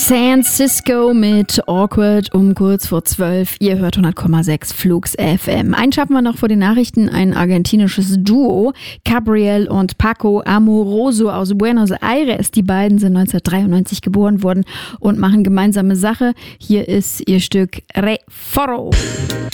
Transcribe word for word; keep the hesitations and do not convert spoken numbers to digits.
San Cisco mit Awkward um kurz vor zwölf. Ihr hört hundert Komma sechs Flugs F M. Einen schaffen wir noch vor den Nachrichten. Ein argentinisches Duo, Gabriel und Paco Amoroso aus Buenos Aires. Die beiden sind neunzehnhundertdreiundneunzig geboren worden und machen gemeinsame Sache. Hier ist ihr Stück Re Forro.